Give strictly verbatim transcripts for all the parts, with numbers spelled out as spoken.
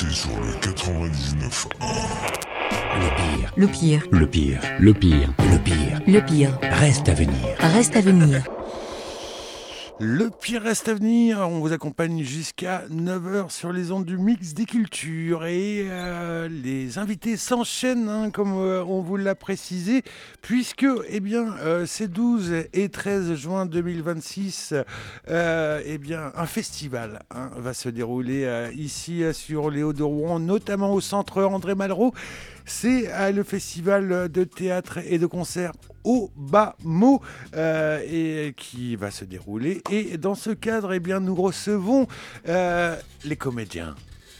C'est sur le quatre-vingt-dix-neuf Le pire. Le pire. Le pire. Le pire. Le pire. Le pire. Reste à venir. Reste à venir. Le pire reste à venir, on vous accompagne jusqu'à neuf heures sur les ondes du Mix des Cultures et euh, les invités s'enchaînent, hein, comme euh, on vous l'a précisé, puisque eh bien, euh, ces douze et treize juin deux mille vingt-six, euh, eh bien, un festival hein, va se dérouler euh, ici euh, sur les Hauts-de-Rouen, notamment au centre André Malraux. C'est euh, le festival de théâtre et de concert au bas mot euh, et qui va se dérouler. Et dans ce cadre, eh bien, nous recevons euh, les comédiens.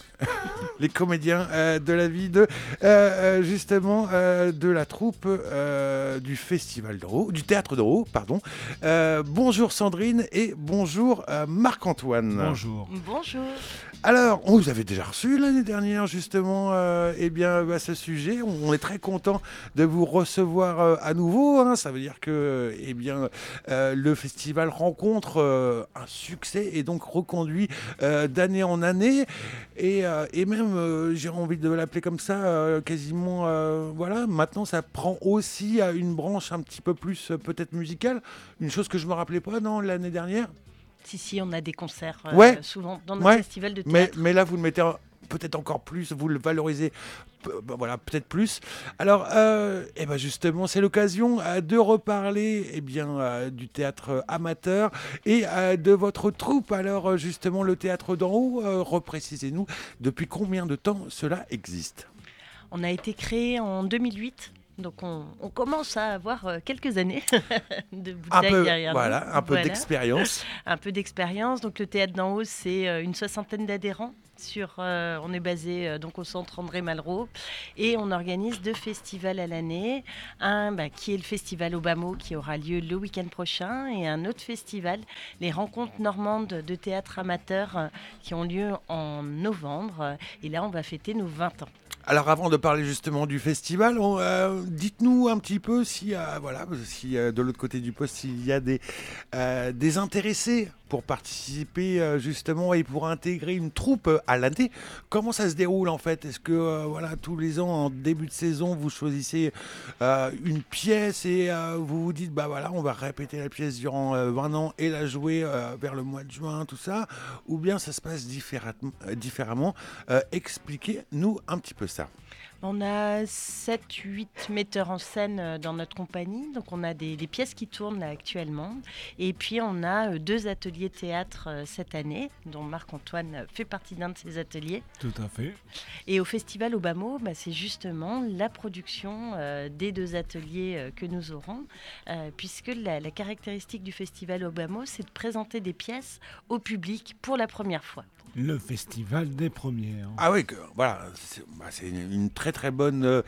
les comédiens euh, de la vie de euh, justement euh, de la troupe euh, du festival d'Euro, du théâtre d'Euro, pardon. Euh, bonjour Sandrine et bonjour euh, Marc-Antoine. Bonjour. Bonjour. Alors, on vous avait déjà reçu l'année dernière justement euh, eh bien, à ce sujet. On est très content de vous recevoir euh, à nouveau. Hein. Ça veut dire que eh bien, euh, le festival rencontre euh, un succès et donc reconduit euh, d'année en année. Et, euh, et même, euh, j'ai envie de l'appeler comme ça, euh, quasiment, euh, voilà, maintenant ça prend aussi à une branche un petit peu plus euh, peut-être musicale. Une chose que je ne me rappelais pas, non, l'année dernière. Si, si, on a des concerts euh, ouais. souvent dans notre ouais. festival de mais, théâtre. mais là, vous le mettez en, peut-être encore plus, vous le valorisez, p- voilà, peut-être plus. Alors, euh, eh ben justement, c'est l'occasion euh, de reparler eh bien, euh, du théâtre amateur et euh, de votre troupe. Alors, euh, justement, le théâtre d'en haut, euh, reprécisez-nous, depuis combien de temps cela existe ? On a été créé en deux mille huit. Donc on, on commence à avoir euh, quelques années de bouteilles un peu, derrière voilà, nous. Un peu Voilà. d'expérience. Un peu d'expérience. Donc le théâtre d'en haut, c'est euh, une soixantaine d'adhérents. Sur, euh, on est basé euh, donc au centre André Malraux et on organise deux festivals à l'année. Un bah, qui est le festival Obamo qui aura lieu le week-end prochain et un autre festival, les rencontres normandes de théâtre amateur euh, qui ont lieu en novembre. Et là, on va fêter nos vingt ans. Alors avant de parler justement du festival, on, euh, dites-nous un petit peu si, euh, voilà, si euh, de l'autre côté du poste il y a des, euh, des intéressés pour participer euh, justement et pour intégrer une troupe euh, à l'année. Comment ça se déroule en fait ? Est-ce que euh, voilà, tous les ans en début de saison vous choisissez euh, une pièce et euh, vous vous dites bah voilà on va répéter la pièce durant euh, vingt ans et la jouer euh, vers le mois de juin, tout ça, ou bien ça se passe différemment, euh, différemment euh, expliquez-nous un petit peu ça. On a sept huit metteurs en scène dans notre compagnie, donc on a des, des pièces qui tournent là actuellement. Et puis on a deux ateliers théâtre cette année, dont Marc-Antoine fait partie d'un de ces ateliers. Tout à fait. Et au Festival Obamo, bah, c'est justement la production euh, des deux ateliers euh, que nous aurons, euh, puisque la, la caractéristique du Festival Obamo, c'est de présenter des pièces au public pour la première fois. Le festival des premières. Ah oui, que, voilà, c'est, bah, c'est une, une très très bonne euh,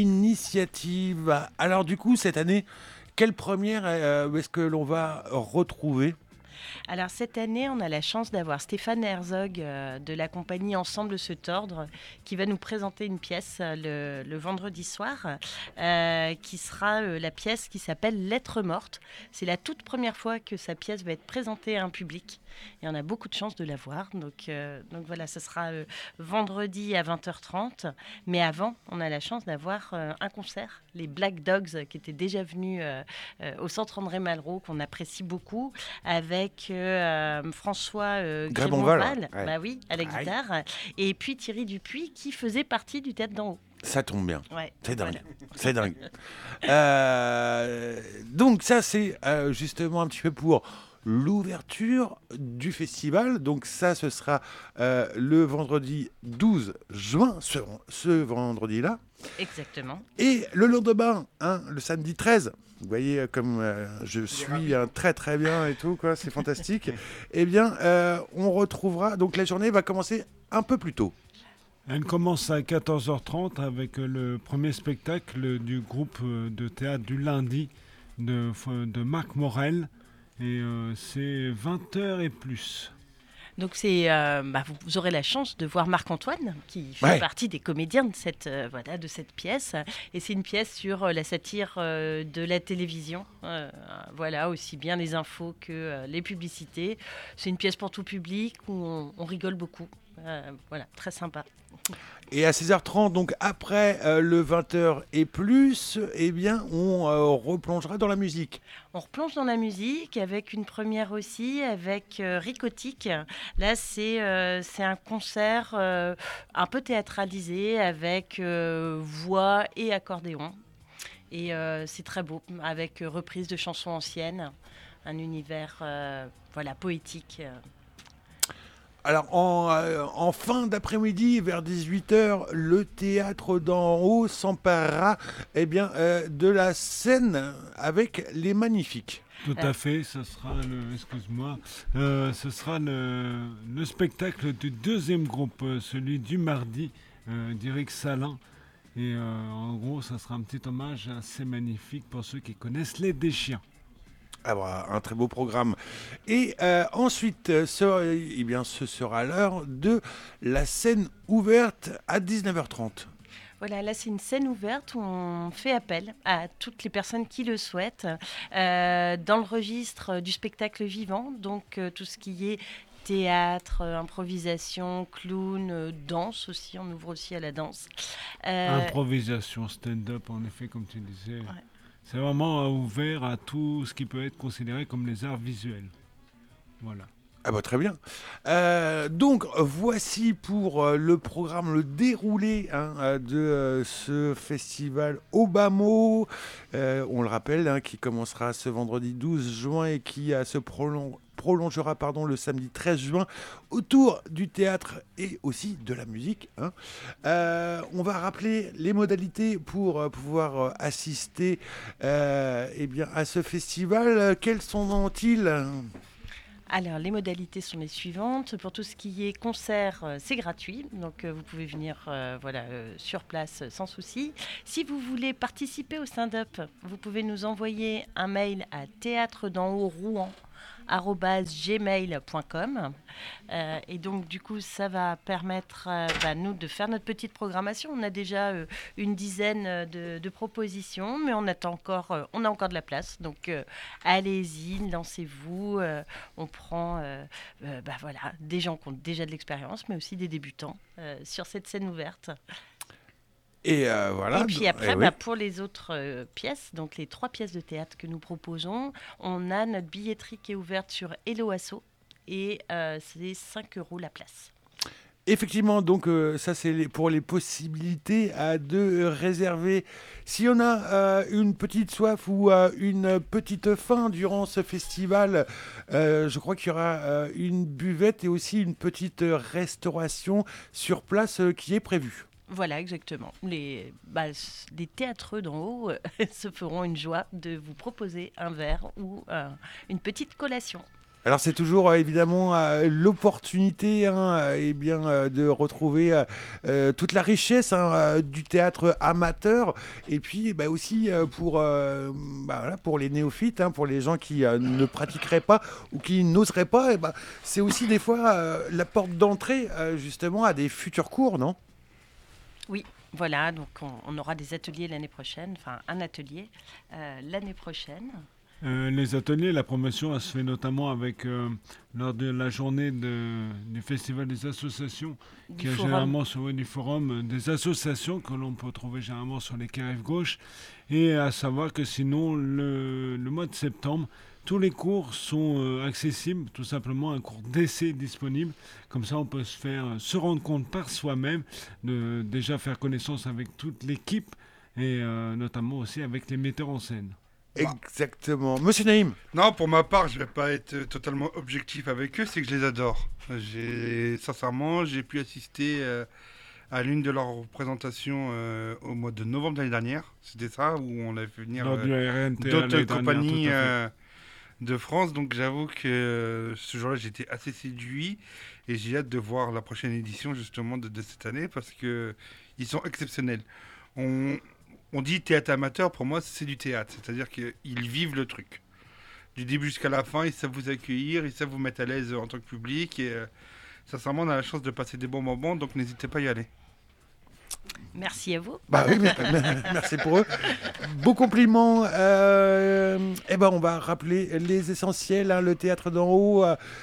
initiative. Alors du coup, cette année, quelle première euh, est-ce que l'on va retrouver ? Alors cette année, on a la chance d'avoir Stéphane Herzog euh, de la compagnie Ensemble se tordre qui va nous présenter une pièce euh, le, le vendredi soir euh, qui sera euh, la pièce qui s'appelle Lettre morte. C'est la toute première fois que sa pièce va être présentée à un public et on a beaucoup de chance de la voir. Donc, euh, donc voilà, ce sera euh, vendredi à vingt heures trente. Mais avant, on a la chance d'avoir euh, un concert, les Black Dogs qui étaient déjà venus euh, euh, au centre André Malraux, qu'on apprécie beaucoup, avec euh, François euh, Grébonval, Grébonval, ouais. bah oui, à la guitare, Aïe. Et puis Thierry Dupuis qui faisait partie du théâtre d'en haut. Ça tombe bien. Ouais, c'est dingue. voilà. C'est dingue. Euh, donc ça, c'est euh, justement un petit peu pour l'ouverture du festival. Donc ça, ce sera euh, le vendredi douze juin, ce, ce vendredi-là. Exactement. Et le lendemain, hein, le samedi treize, vous voyez comme euh, je suis hein, très très bien et tout, quoi, c'est fantastique. Eh bien, euh, on retrouvera, donc la journée va commencer un peu plus tôt. Elle commence à quatorze heures trente avec le premier spectacle du groupe de théâtre du lundi de, de Marc Morel. Et euh, c'est vingt heures et plus. Donc c'est, euh, bah, vous, vous aurez la chance de voir Marc-Antoine, qui fait ouais. partie des comédiens de cette, euh, voilà, de cette pièce. Et c'est une pièce sur euh, la satire euh, de la télévision. Euh, voilà, aussi bien les infos que euh, les publicités. C'est une pièce pour tout public où on, on rigole beaucoup. Euh, voilà, très sympa. Et à seize heures trente, donc après euh, le vingt heures et plus, eh bien, on euh, replongera dans la musique. On replonge dans la musique avec une première aussi, avec euh, Ricotique. Là, c'est euh, c'est un concert euh, un peu théâtralisé avec euh, voix et accordéon. Et euh, c'est très beau, avec euh, reprise de chansons anciennes, un univers euh, voilà, poétique. euh. Alors, en, euh, en fin d'après-midi, vers dix-huit heures, le théâtre d'en haut s'emparera eh bien, euh, de la scène avec les Magnifiques. Tout Euh. à fait, ce sera le, excuse-moi, euh, ce sera le, le spectacle du deuxième groupe, euh, celui du mardi, euh, d'Éric Salin. Et euh, en gros, ça sera un petit hommage à ces Magnifiques pour ceux qui connaissent les Deschiens. Ah bah, un très beau programme. Et euh, ensuite, ce, eh bien, ce sera l'heure de la scène ouverte à dix-neuf heures trente. Voilà, là c'est une scène ouverte où on fait appel à toutes les personnes qui le souhaitent euh, dans le registre du spectacle vivant, donc euh, tout ce qui est théâtre, euh, improvisation, clown, euh, danse aussi, on ouvre aussi à la danse. Euh, Improvisation, stand-up, en effet, comme tu disais. Ouais. C'est vraiment euh, ouvert à tout ce qui peut être considéré comme les arts visuels. Voilà. Ah bah très bien. Euh, donc voici pour euh, le programme, le déroulé hein, euh, de euh, ce festival Obamo, euh, on le rappelle, hein, qui commencera ce vendredi douze juin et qui euh, se prolong- prolongera pardon, le samedi treize juin autour du théâtre et aussi de la musique. Hein. Euh, on va rappeler les modalités pour euh, pouvoir euh, assister euh, eh bien, à ce festival. Quels sont-ils ? Alors, les modalités sont les suivantes. Pour tout ce qui est concert, euh, c'est gratuit. Donc, euh, vous pouvez venir euh, voilà, euh, sur place euh, sans souci. Si vous voulez participer au stand-up, vous pouvez nous envoyer un mail à théâtre d'en haut rouen arobase gmail point com euh, et donc du coup ça va permettre euh, bah, nous de faire notre petite programmation. On a déjà euh, une dizaine de, de propositions, mais on attend encore euh, on a encore de la place, donc euh, allez-y, lancez-vous. euh, on prend euh, euh, bah, voilà, des gens qui ont déjà de l'expérience, mais aussi des débutants euh, sur cette scène ouverte. Et, euh, voilà. Et puis après, Eh bah, oui. pour les autres euh, pièces, donc les trois pièces de théâtre que nous proposons, on a notre billetterie qui est ouverte sur Hello Asso et euh, c'est cinq euros la place. Effectivement, donc euh, ça c'est les- pour les possibilités euh, de réserver. Si on a euh, une petite soif ou euh, une petite faim durant ce festival, euh, je crois qu'il y aura euh, une buvette et aussi une petite restauration sur place euh, qui est prévue. Voilà, exactement. Les, bah, s- les théâtreux d'en haut euh, se feront une joie de vous proposer un verre ou euh, une petite collation. Alors c'est toujours euh, évidemment euh, l'opportunité hein, euh, eh bien, euh, de retrouver euh, euh, toute la richesse hein, euh, du théâtre amateur et puis bah, aussi euh, pour, euh, bah, voilà, pour les néophytes, hein, pour les gens qui euh, ne pratiqueraient pas ou qui n'oseraient pas, eh ben, c'est aussi des fois euh, la porte d'entrée euh, justement à des futurs cours, non ? Oui, voilà, donc on, on aura des ateliers l'année prochaine, enfin un atelier euh, l'année prochaine. Euh, les ateliers, la promotion, elle se fait notamment avec, euh, lors de la journée de- du Festival des associations, Du qui est forum. généralement sur ouais, du forum, euh, des associations que l'on peut trouver généralement sur les quais rive gauche. Et à savoir que sinon, le, le mois de septembre, tous les cours sont euh, accessibles, tout simplement un cours d'essai disponible. Comme ça, on peut se faire, se rendre compte par soi-même, de déjà faire connaissance avec toute l'équipe et euh, notamment aussi avec les metteurs en scène. Exactement. Monsieur Naïm. Non, pour ma part, je vais pas être euh, totalement objectif avec eux, c'est que je les adore. J'ai, sincèrement, j'ai pu assister euh, à l'une de leurs représentations euh, au mois de novembre de l'année dernière. C'était ça, où on a fait venir Lors euh, du R N T A d'autres l'année dernière, compagnies tout à fait. euh, de France. Donc j'avoue que euh, ce jour-là, j'étais assez séduit et j'ai hâte de voir la prochaine édition justement de, de cette année parce que ils sont exceptionnels. On, on dit théâtre amateur, pour moi c'est du théâtre, c'est-à-dire qu'ils vivent le truc. Du début jusqu'à la fin, ils savent vous accueillir, ils savent vous mettre à l'aise en tant que public et euh, sincèrement on a la chance de passer des bons moments, donc n'hésitez pas à y aller. Merci à vous. Bah oui, mais, merci pour eux. Beau compliment. Euh, eh ben, on va rappeler les essentiels. Hein, le théâtre d'en haut,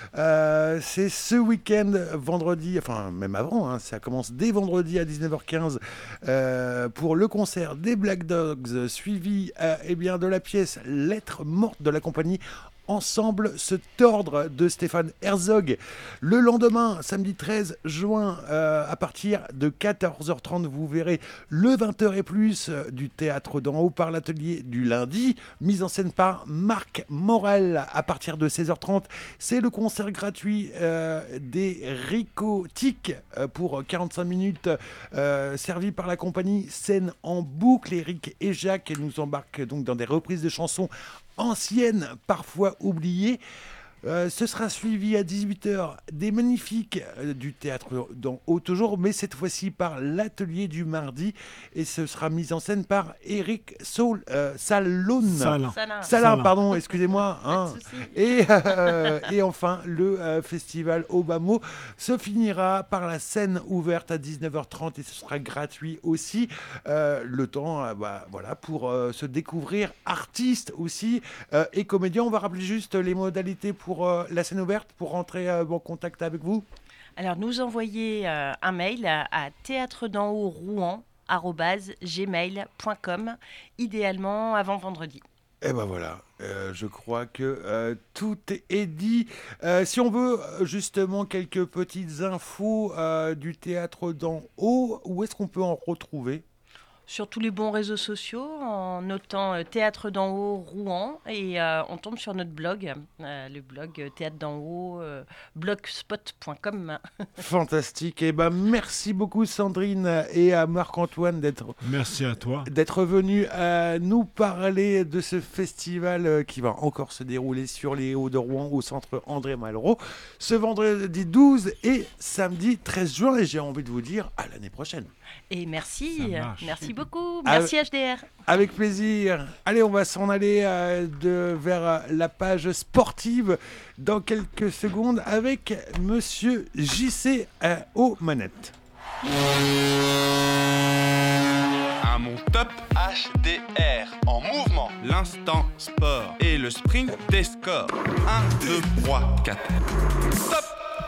euh, c'est ce week-end, vendredi, enfin même avant, hein, ça commence dès vendredi à dix-neuf heures quinze euh, pour le concert des Black Dogs, suivi euh, eh bien, de la pièce Lettre morte de la compagnie Ensemble se tordre de Stéphane Herzog. Le lendemain, samedi treize juin, euh, à partir de quatorze heures trente, vous verrez le vingt heures et plus euh, du théâtre d'en haut par l'atelier du lundi, mise en scène par Marc Morel. À partir de seize heures trente, c'est le concert gratuit euh, des Ricotiques euh, pour quarante-cinq minutes, euh, servi par la compagnie Scène en boucle. Eric et Jacques nous embarquent donc dans des reprises de chansons anciennes, parfois oubliées. Euh, ce sera suivi à dix-huit heures des magnifiques euh, du théâtre d'en haut toujours, mais cette fois-ci par l'atelier du mardi, et ce sera mis en scène par Eric Saul, euh, Salon. Salin. Salin. Salin, pardon, excusez-moi. Hein. Pas de souci. Et, euh, et enfin, le euh, festival Obamo se finira par la scène ouverte à dix-neuf heures trente et ce sera gratuit aussi. Euh, le temps, euh, bah, voilà, pour euh, se découvrir artistes aussi euh, et comédiens. On va rappeler juste les modalités pour Pour euh, la scène ouverte, pour rentrer euh, en contact avec vous. Alors, nous envoyer euh, un mail à, à théâtre d'en haut rouen arobase gmail point com, idéalement avant vendredi. Et ben voilà, euh, je crois que euh, tout est dit. Euh, si on veut justement quelques petites infos euh, du théâtre d'en haut, où est-ce qu'on peut en retrouver ? Sur tous les bons réseaux sociaux, en notant euh, Théâtre d'en haut Rouen, et euh, on tombe sur notre blog, euh, le blog euh, Théâtre d'en haut, euh, blogspot point com. Fantastique. Et ben merci beaucoup Sandrine et à Marc-Antoine d'être Merci à toi. d'être venu euh, nous parler de ce festival euh, qui va encore se dérouler sur les Hauts de Rouen au centre André Malraux ce vendredi douze et samedi treize juin. Et j'ai envie de vous dire à l'année prochaine. Et merci, Ça marche. merci beaucoup, Ah, merci H D R. Avec plaisir. Allez, on va s'en aller euh, de, vers euh, la page sportive dans quelques secondes avec Monsieur J C euh, aux manettes. À mon top H D R en mouvement, l'instant sport et le sprint des scores. un, deux, trois, quatre. Top.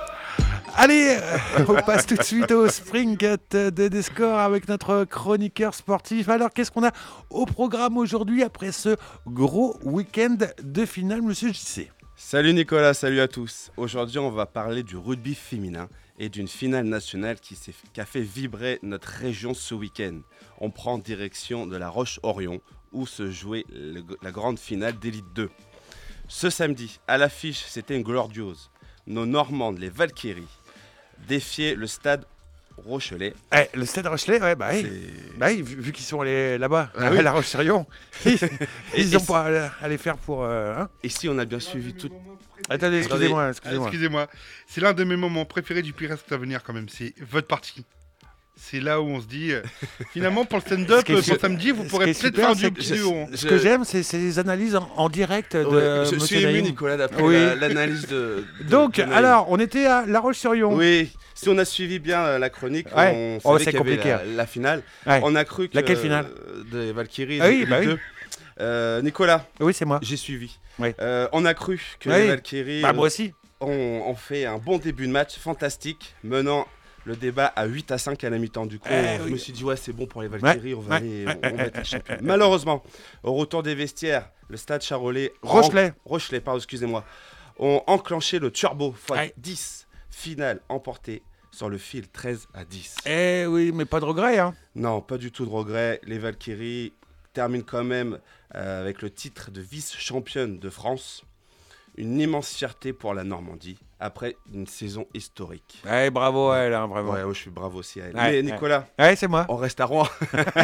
Allez, euh, on passe tout de suite au sprint de Descore avec notre chroniqueur sportif. Alors, qu'est-ce qu'on a au programme aujourd'hui après ce gros week-end de finale, Monsieur J C ? Salut Nicolas, salut à tous. Aujourd'hui, on va parler du rugby féminin et d'une finale nationale qui, s'est, qui a fait vibrer notre région ce week-end. On prend direction de la Roche-Orion où se jouait le, la grande finale d'Élite deux. Ce samedi, à l'affiche, c'était une glorieuse. Nos Normandes, les Valkyries, défiaient le stade Rochelet. Eh, le stade Rochelet, ouais, bah oui. C'est... Bah oui, vu, vu qu'ils sont allés là-bas, Ah à oui. la Roche-sur-Yon, ils et n'ont si- pas à, à les faire pour... euh, hein. Et si on a bien suivi tout... Attendez, excusez-moi, excusez-moi. Excusez-moi, c'est l'un de mes moments préférés du Pire à venir quand même, c'est votre partie. C'est là où on se dit, euh, finalement pour le stand-up, Ce qui est pour su- samedi, vous ce pourrez qui est peut-être super, faire c'est du que petit duo. Ce que j'aime, c'est, c'est les analyses en, en direct de Ouais, je Monsieur suis ému Naïm. Nicolas d'après Oui. la- l'analyse de... de- Donc, de Naïm. alors, on était à La Roche-sur-Yon. Oui, si on a suivi bien euh, la chronique, Ouais. on Oh, savait c'est qu'il y avait compliqué. la, la finale. Ouais. On a cru que Laquelle finale euh, des Valkyries Ah oui, des bah oui. deux. Euh, Nicolas, Oui, c'est moi. j'ai suivi. Oui. Euh, on a cru que Oui. les Valkyries Bah, euh, moi aussi. ont, ont fait un bon début de match, fantastique, menant le débat à huit à cinq à la mi-temps. Du coup, Eh, je oui. me suis dit, ouais, c'est bon pour les Valkyries, on va ouais, aller, ouais, on, on va être les champions. Malheureusement, au retour des vestiaires, le stade Charolais, Rochelet. en- Rochelet, pardon, excusez-moi, ont enclenché le turbo fois Ouais. dix, finale emportée sur le fil treize à dix. Eh oui, mais pas de regret, hein. Non, pas du tout de regret. Les Valkyries terminent quand même euh, avec le titre de vice-championne de France. Une immense fierté pour la Normandie après une saison historique. Eh, bravo à elle, hein, vraiment. Ouais, ouais, je suis bravo aussi à elle. Ouais, Mais ouais. Nicolas, Ouais, c'est moi. on reste à Rouen.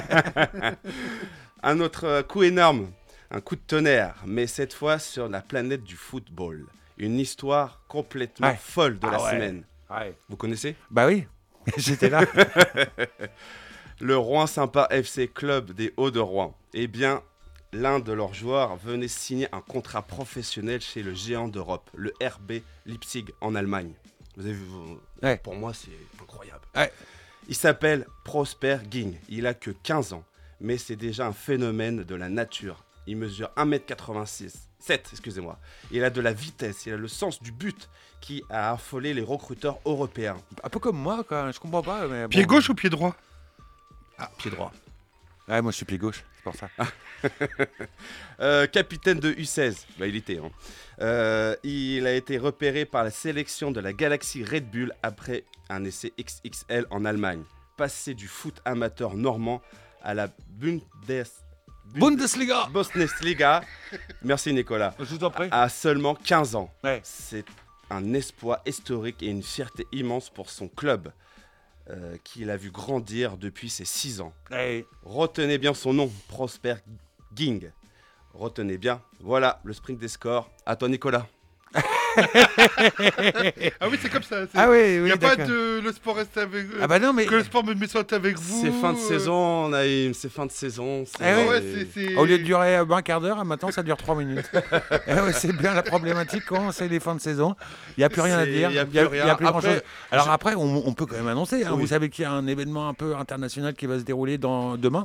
Un autre euh, coup énorme, un coup de tonnerre, mais cette fois sur la planète du football. Une histoire complètement Ouais. folle de Ah la ouais. semaine. Ouais. Vous connaissez ? Bah oui, j'étais là. Le Rouen Sympa F C Club des Hauts-de-Rouen. Eh bien, l'un de leurs joueurs venait signer un contrat professionnel chez le géant d'Europe, le R B Leipzig en Allemagne. Vous avez vu, vous- Ouais. pour moi, c'est incroyable. Ouais. Il s'appelle Prosper Ging. Il a que quinze ans, mais c'est déjà un phénomène de la nature. Il mesure un mètre quatre-vingt-six, sept, excusez-moi. Il a de la vitesse, il a le sens du but qui a affolé les recruteurs européens. Un peu comme moi, quoi. Je comprends pas. Mais Pied bon. gauche ou pied droit? Ah, pied droit. Ouais, moi je suis pied gauche, c'est pour ça. euh, capitaine de U seize, bah, il était. Hein. Euh, il a été repéré par la sélection de la Galaxie Red Bull après un essai X X L en Allemagne. Passé du foot amateur normand à la Bundes... Bundesliga. Bundesliga. Merci Nicolas. Je vous en prie. À seulement quinze ans. Ouais. C'est un exploit historique et une fierté immense pour son club euh, qu'il a vu grandir depuis ses six ans. Ouais. Retenez bien son nom, Prosper Ging. Retenez bien. Voilà le sprint des scores. À toi Nicolas. Ah oui, c'est comme ça. c'est- Ah oui, Il oui, n'y a pas d'accord. de le sport reste avec Ah bah non, mais... que le sport me soit avec vous. C'est fin de euh, saison, Naïm, c'est fin de saison. c'est- Ah Ah oui. ouais, c'est- c'est- Au lieu de durer euh, un quart d'heure, maintenant ça dure trois minutes. Eh ouais, c'est bien la problématique quand c'est les fins de saison. Il n'y a plus rien à C'est- dire. il y a Il y a- plus il y a rien. plus Après, grand-chose. Alors je- après, on, on peut quand même annoncer. hein. Oui. Vous savez qu'il y a un événement un peu international qui va se dérouler dans, demain.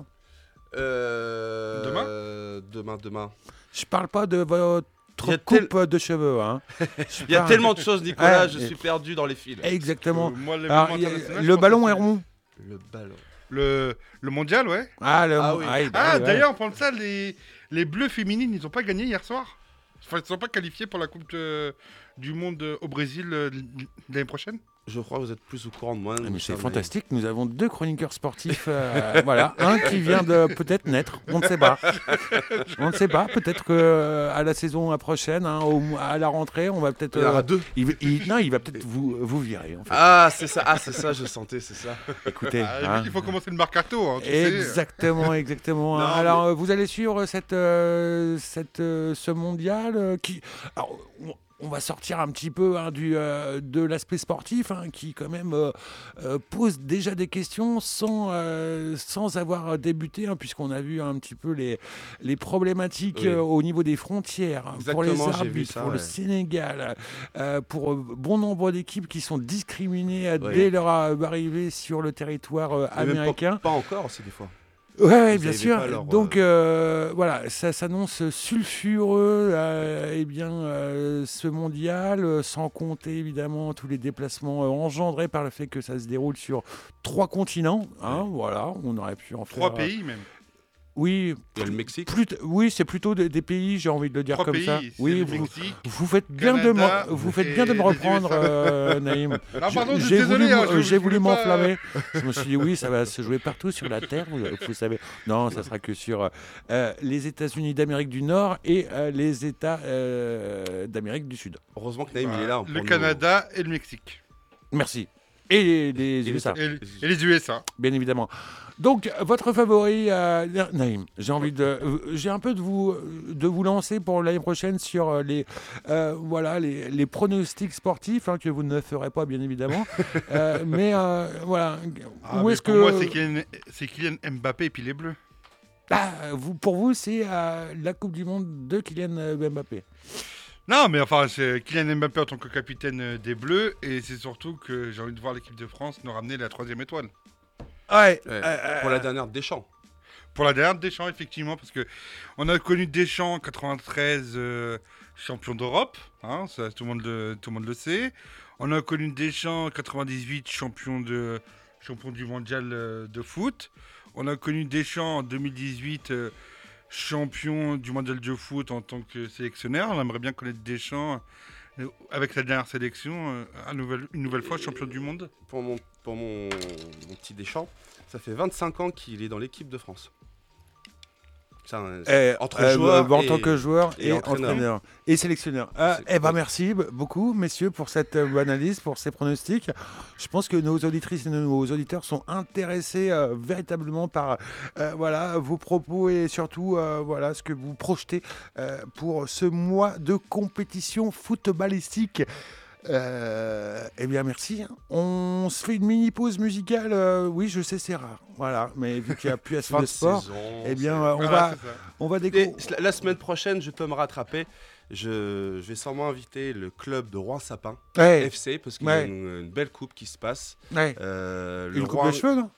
Euh, Demain euh, Demain, demain. Je parle pas de votre Il y a tel- coupe de cheveux. Hein. Je Il y a parle- tellement de choses, Nicolas, Ouais, je et- suis perdu dans les fils. Exactement. Euh, moi, l'événement Alors, il y a- international, je le pense ballon que est c'est- rond. Le ballon. Le, le mondial, ouais. Ah, le... Ah oui. ah, bah Ah, oui, ouais. d'ailleurs, en parlant de ça, les, les Bleus féminines, ils n'ont pas gagné hier soir. Enfin, ils ne sont pas qualifiés pour la Coupe de- du Monde euh, au Brésil euh, l'année prochaine. Je crois que vous êtes plus au courant de moi. Ah, mais mon c'est cher fantastique, nous avons deux chroniqueurs sportifs, euh, voilà, un qui vient de peut-être naître, on ne sait pas. On ne sait pas, peut-être qu'à la saison prochaine, hein, au mois- à la rentrée, on va peut-être... Naïm. Il y en aura euh, deux. il, il- non, il va peut-être vous, vous virer, en fait. Ah, c'est ça, ah, c'est ça, je sentais, c'est ça. Écoutez, Ah, hein. il faut commencer le mercato. Hein, tu sais. Exactement, exactement. Non, Alors, euh, vous allez suivre cette, euh, cette, euh, ce mondial euh, qui... Alors, on, on va sortir un petit peu hein, du, euh, de l'aspect sportif, hein, qui quand même euh, euh, pose déjà des questions sans, euh, sans avoir débuté, hein, puisqu'on a vu un petit peu les, les problématiques Oui. euh, au niveau des frontières, hein, pour les Exactement, j'ai vu arbitres, ça, pour le ouais. Sénégal, euh, pour euh, bon nombre d'équipes qui sont discriminées euh, Oui. dès leur euh, arrivée sur le territoire euh, Mais même pas- américain. Pas encore aussi, des fois. Ouais, ouais, Vous bien avez sûr. pas leur, Donc euh, voilà, ça s'annonce sulfureux, euh, eh bien, euh, ce mondial, euh, sans compter évidemment tous les déplacements euh, engendrés par le fait que ça se déroule sur trois continents. Hein, voilà, on aurait pu en faire. Trois euh, pays même. Oui, Il y a le Mexique. plus oui, c'est plutôt des, des pays, j'ai envie de le dire Trois comme pays. ça. c'est Oui, le vous, Mexique. vous faites bien de Canada me, vous faites et bien de me les reprendre, U S A. euh, Naïm. Ah, pardon, je suis J'ai désolé, voulu, hein, m- je- j'ai je voulu voulais pas- m'enflammer. Je me suis dit oui, ça va se jouer partout sur la terre, vous, vous savez. Non, ça sera que sur euh, les États-Unis d'Amérique du Nord et euh, les États euh, d'Amérique du Sud. Heureusement que Naïm, il est là. pour Le nous- Canada et le Mexique. Merci. Et les Et U S A, Et, et les U S A. bien évidemment. Donc, votre favori, euh, Naïm, j'ai envie de, euh, j'ai un peu de vous, de vous lancer pour l'année prochaine sur euh, les, euh, voilà, les, les pronostics sportifs hein, que vous ne ferez pas, bien évidemment. Euh, mais euh, voilà, Ah, où mais est-ce pour que moi, c'est Kylian, c'est Kylian Mbappé et puis les Bleus. Ah, vous, pour vous, c'est euh, la Coupe du Monde de Kylian euh, Mbappé. Non, mais enfin, c'est Kylian Mbappé en tant que capitaine euh, des Bleus. Et c'est surtout que j'ai envie de voir l'équipe de France nous ramener la troisième étoile. Ouais. Ouais, euh, pour la dernière Deschamps. Pour la dernière Deschamps, effectivement, parce que on a connu Deschamps en quatre-vingt-treize, euh, champion d'Europe, hein, ça, tout, le monde le, tout le monde le sait. On a connu Deschamps en quatre-vingt-dix-huit, champion, de, champion du mondial euh, de foot. On a connu Deschamps en deux mille dix-huit, euh, champion du mondial de foot en tant que sélectionneur. On aimerait bien connaître Deschamps euh, avec la dernière sélection, euh, un nouvel- une nouvelle fois champion du monde. Pour mon, pour mon, mon petit Deschamps, ça fait vingt-cinq ans qu'il est dans l'équipe de France. Ça, Eh, entre euh, joueur en et- tant que joueur et, et entraîneur. entraîneur. et sélectionneur. Euh, C'est- eh ben merci b- beaucoup messieurs pour cette euh, analyse, pour ces pronostics. Je pense que nos auditrices et nos auditeurs sont intéressés euh, véritablement par euh, voilà vos propos et surtout euh, voilà ce que vous projetez euh, pour ce mois de compétition footballistique. Euh, eh bien merci. On se fait une mini pause musicale. euh, oui, je sais c'est rare. Voilà, mais vu qu'il n'y a plus assez Fin de de sport, saison, eh bien c'est- euh, on Voilà, va c'est ça. on va Et découvrir. la- la semaine prochaine, je peux me rattraper. je, je vais sûrement inviter le club de Rouen-Sapin, Ouais. F C, parce qu'il Ouais. y a une, une belle coupe qui se passe. Ouais. Euh, le Une coupe Rouen- de cheveux, non?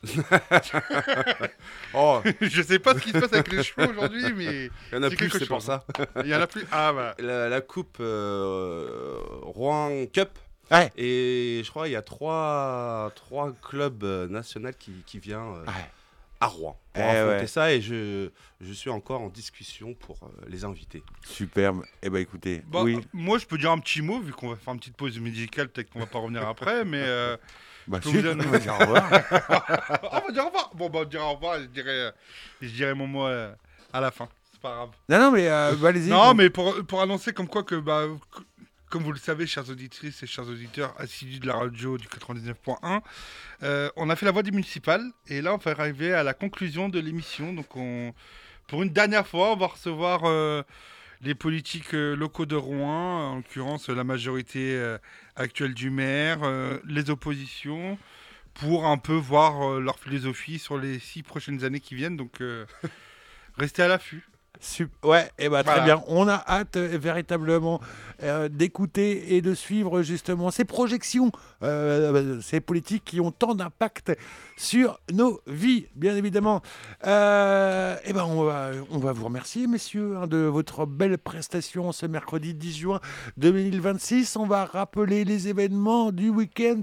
Oh, Je sais pas ce qui se passe avec les cheveux aujourd'hui, mais il y en a C'est plus, quelque c'est pour chose. ça. il y en a plus. Ah bah. La, la coupe euh, Rouen Cup. Ouais. Et je crois il y a trois, trois clubs euh, nationaux qui, qui viennent euh, Ouais. à Rouen pour Eh affronter ouais. ça. Et je, je suis encore en discussion pour euh, les inviter. Superbe. Eh ben écoutez, Bah, oui. Moi, je peux dire un petit mot, vu qu'on va faire une petite pause musicale, peut-être qu'on va pas revenir après, mais. Euh... Bah, je si, vous donne- on va dire au revoir. Ah, on va dire au revoir. Bon, bah, on dira au revoir et je dirai, je dirai mon mot euh, à la fin. C'est pas grave. Non, non, mais euh, bah, allez-y. Non, mais pour, pour annoncer comme quoi que, bah, que- comme vous le savez, chères auditrices et chers auditeurs assidus de la radio du quatre-vingt-dix-neuf point un, euh, on a fait la voix des municipales et là, on va arriver à la conclusion de l'émission. Donc, on, pour une dernière fois, on va recevoir euh, les politiques euh, locaux de Rouen, en l'occurrence la majorité euh, actuelle du maire, euh, les oppositions, pour un peu voir euh, leur philosophie sur les six prochaines années qui viennent. Donc, euh, restez à l'affût. Sup- Ouais, et bah, très Voilà. bien. On a hâte euh, véritablement euh, d'écouter et de suivre justement ces projections, euh, ces politiques qui ont tant d'impact sur nos vies, bien évidemment. Euh, et ben on va, on va vous remercier, messieurs, hein, de votre belle prestation ce mercredi dix juin deux mille vingt-six. On va rappeler les événements du week-end,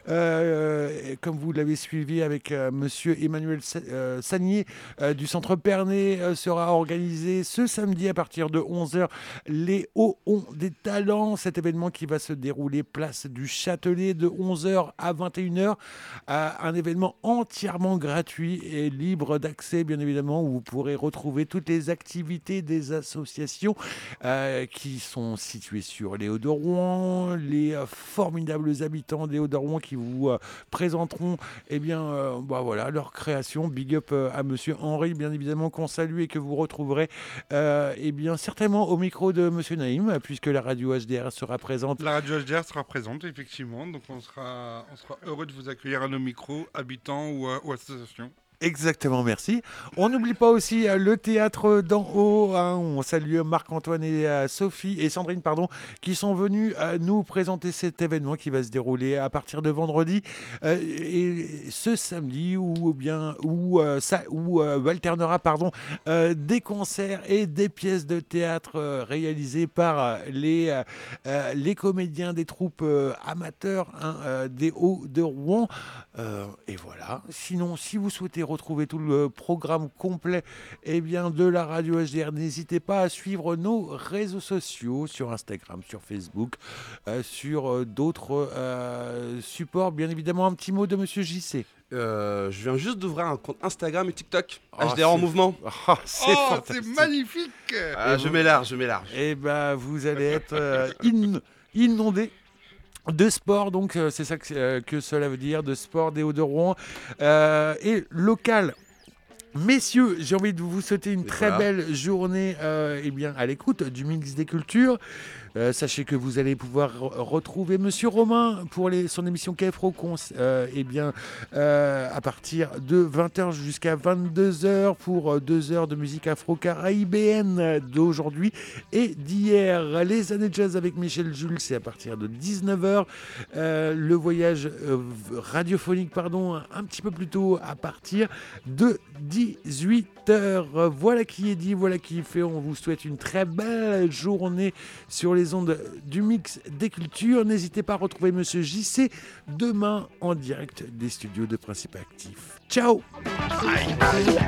euh, et comme vous l'avez suivi avec euh, Monsieur Emmanuel Sa- euh, Sagnier euh, du Centre Pernet, euh, sera organisé ce samedi à partir de onze heures les Hauts Ont des Talents. Cet événement qui va se dérouler place du Châtelet de onze heures à vingt et une heures. Euh, un événement entièrement gratuit et libre d'accès, bien évidemment, où vous pourrez retrouver toutes les activités des associations euh, qui sont situées sur les Hauts de Rouen, les euh, formidables habitants des Hauts de Rouen qui vous euh, présenteront eh bien, euh, bah voilà, leur création. Big up euh, à Monsieur Henri, bien évidemment, qu'on salue et que vous retrouverez euh, eh bien, certainement au micro de Monsieur Naïm, puisque la radio H D R sera présente. La radio H D R sera présente, effectivement. Donc, on sera, on sera heureux de vous accueillir à nos micros, habitants ou, euh, ou associations. Exactement, merci. On n'oublie pas aussi euh, le théâtre d'en haut. Hein. On salue Marc-Antoine et euh, Sophie et Sandrine, pardon, qui sont venus euh, nous présenter cet événement qui va se dérouler à partir de vendredi euh, et ce samedi où bien où euh, ça où euh, alternera pardon euh, des concerts et des pièces de théâtre euh, réalisées par euh, les euh, euh, les comédiens des troupes euh, amateurs hein, euh, des Hauts de Rouen. Euh, et voilà. Sinon, si vous souhaitez retrouver tout le programme complet eh bien, de la radio H D R, n'hésitez pas à suivre nos réseaux sociaux sur Instagram, sur Facebook, euh, sur euh, d'autres euh, supports. Bien évidemment, un petit mot de Monsieur J C. Euh, je viens juste d'ouvrir un compte Instagram et TikTok. Ah, H D R en c'est- mouvement. Ah, c'est Oh, fantastique. c'est magnifique! Ah, je m'élarge, je m'élarge. Eh ben, vous allez être euh, in- inondé de sport, donc euh, c'est ça que, euh, que cela veut dire, de sport des Hauts de Rouen euh, et local. Messieurs, j'ai envie de vous souhaiter une Et très voilà. belle journée euh, eh bien, à l'écoute du Mix des Cultures. Euh, sachez que vous allez pouvoir re- retrouver Monsieur Romain pour les, son émission K F R O Cons euh, eh bien, euh, à partir de vingt heures jusqu'à vingt-deux heures pour euh, deux heures de musique afro-caribéenne d'aujourd'hui et d'hier. Les années jazz avec Michel Jules, c'est à partir de dix-neuf heures. Euh, le voyage euh, radiophonique, pardon, un petit peu plus tôt à partir de dix-huit heures. Voilà qui est dit, voilà qui est fait. On vous souhaite une très belle journée sur les ondes du Mix des Cultures. N'hésitez pas à retrouver Monsieur J C demain en direct des studios de Principe Actif. Ciao!